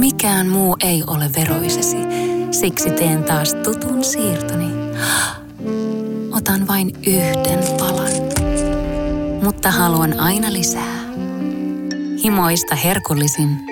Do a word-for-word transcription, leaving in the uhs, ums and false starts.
Mikään muu ei ole veroisesi. Siksi teen taas tutun siirtoni. Otan vain yhden palan. Mutta haluan aina lisää. Himoista herkullisin